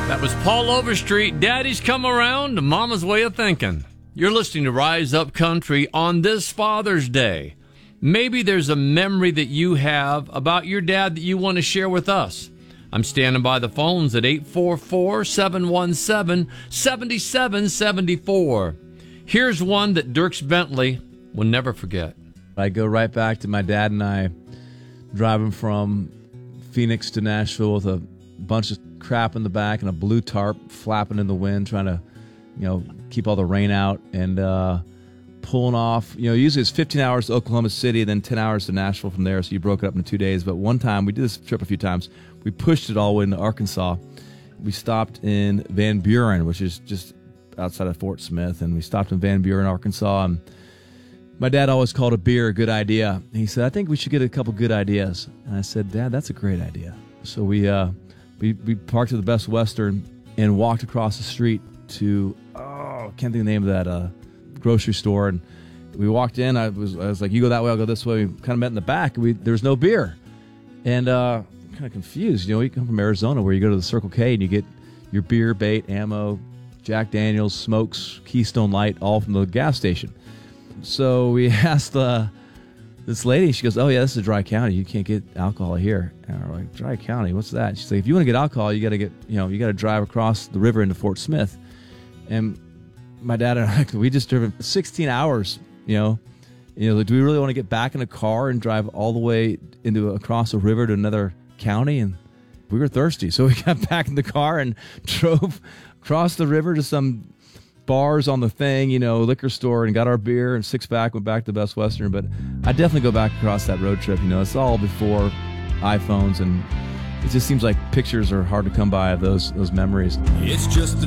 That was Paul Overstreet, Daddy's Come Around, Mama's Way of Thinking. You're listening to Rise Up Country on this Father's Day. Maybe there's a memory that you have about your dad that you want to share with us. I'm standing by the phones at 844-717-7774. Here's one that Dierks Bentley will never forget. I go right back to my dad and I driving from Phoenix to Nashville with a bunch of crap in the back and a blue tarp flapping in the wind, trying to, keep all the rain out, and pulling off. Usually it's 15 hours to Oklahoma City, then 10 hours to Nashville from there, so you broke it up into 2 days. But one time, we did this trip a few times, we pushed it all the way into Arkansas. We stopped in Van Buren, which is just outside of Fort Smith, and we stopped in Van Buren, Arkansas, and my dad always called a beer a good idea. And he said, I think we should get a couple good ideas. And I said, Dad, that's a great idea. So we parked at the Best Western and walked across the street to, I can't think of the name of that grocery store. And we walked in. I was like, you go that way, I'll go this way. We kind of met in the back. There was no beer. And kind of confused. You come from Arizona where you go to the Circle K and you get your beer, bait, ammo, Jack Daniels, smokes, Keystone Light, all from the gas station. So we asked this lady, she goes, oh yeah, this is a dry county. You can't get alcohol here. And we're like, dry county, what's that? She's like, if you want to get alcohol, you got to drive across the river into Fort Smith. And my dad and I, we just driven 16 hours, do we really want to get back in a car and drive all the way across a river to another county? And we were thirsty. So we got back in the car and drove across the river to some bars on the thing, liquor store, and got our beer and six-pack, went back to Best Western. But I definitely go back across that road trip. It's all before iPhones, and it just seems like pictures are hard to come by of those memories. It's just a